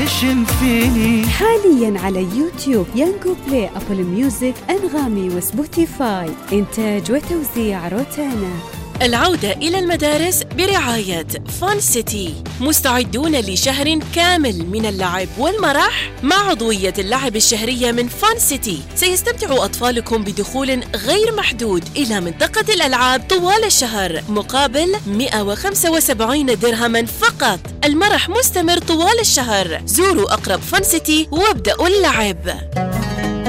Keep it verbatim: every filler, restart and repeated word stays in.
نشن فيني. حاليا على يوتيوب، يانجو بلاي، أبل ميوزك، أنغامي وسبوتيفاي. إنتاج وتوزيع روتانا. العودة إلى المدارس برعاية فان سيتي. مستعدون لشهر كامل من اللعب والمرح مع عضوية اللعب الشهرية من فان سيتي. سيستمتع أطفالكم بدخول غير محدود إلى منطقة الألعاب طوال الشهر مقابل مئة وخمسة وسبعين درهما فقط. المرح مستمر طوال الشهر. زوروا أقرب فان سيتي وابدأوا اللعب.